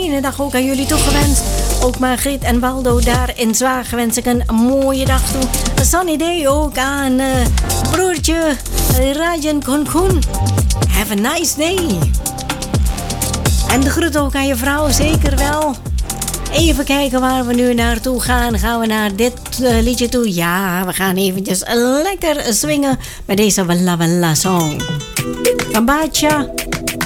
fijne dag ook aan jullie toegewenst. Ook Margriet en Waldo daar in Zwaag wens ik een mooie dag toe. Een sunny day ook aan broertje Rajan Konkun. Have a nice day. En de groet ook aan je vrouw, zeker wel. Even kijken waar we nu naartoe gaan. Gaan we naar dit liedje toe? Ja, we gaan eventjes lekker swingen met deze Walla Walla song. Kambacha.